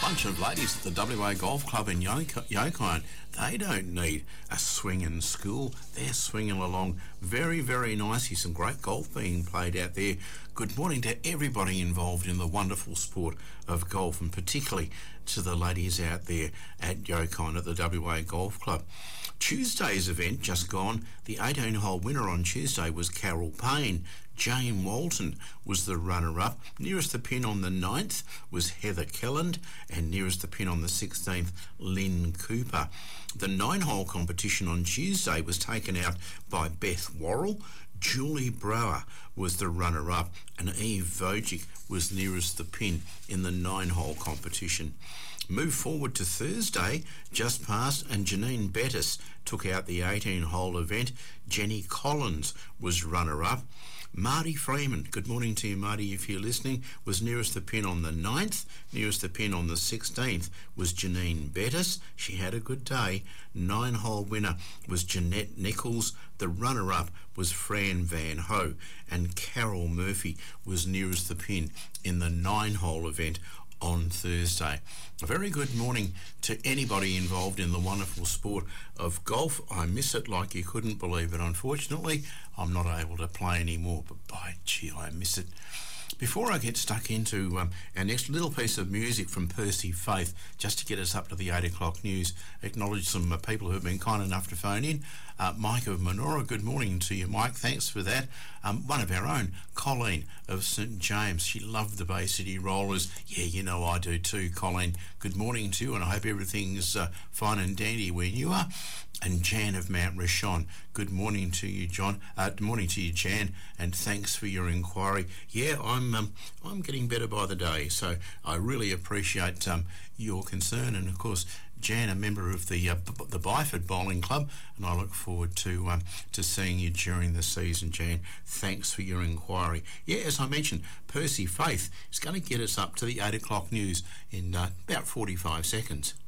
bunch of ladies at the WA Golf Club in Yokine. They don't need a swinging school. They're swinging along very, very nicely. Some great golf being played out there. Good morning to everybody involved in the wonderful sport of golf, and particularly to the ladies out there at Yokine at the WA Golf Club. Tuesday's event just gone. The 18-hole winner on Tuesday was Carol Payne. Jane Walton was the runner-up. Nearest the pin on the 9th was Heather Kelland, and nearest the pin on the 16th, Lynn Cooper. The 9-hole competition on Tuesday was taken out by Beth Worrell. Julie Brower was the runner-up, and Eve Vojic was nearest the pin in the 9-hole competition. Move forward to Thursday, just past, and Janine Bettis took out the 18-hole event. Jenny Collins was runner-up. Marty Freeman, good morning to you, Marty, if you're listening, was nearest the pin on the 9th. Nearest the pin on the 16th was Janine Bettis. She had a good day. 9-hole winner was Jeanette Nichols. The runner-up was Fran Van Ho, and Carol Murphy was nearest the pin in the 9-hole event on Thursday. A very good morning to anybody involved in the wonderful sport of golf. I miss it like you couldn't believe it. Unfortunately, I'm not able to play anymore, but by gee, I miss it. Before I get stuck into our next little piece of music from Percy Faith, just to get us up to the 8 o'clock news, acknowledge some people who have been kind enough to phone in. Mike of Monora, good morning to you, Mike. Thanks for that. One of our own, Colleen of St James. She loved the Bay City Rollers. Yeah, you know I do too, Colleen. Good morning to you, and I hope everything's fine and dandy where you are. And Jan of Mount Rishon, good morning to you, John. Good morning to you, Jan, and thanks for your inquiry. Yeah, I'm getting better by the day, so I really appreciate your concern. And of course, Jan, a member of the Byford Bowling Club, and I look forward to seeing you during the season, Jan. Thanks for your inquiry. Yeah, as I mentioned, Percy Faith is going to get us up to the 8 o'clock news in about 45 seconds.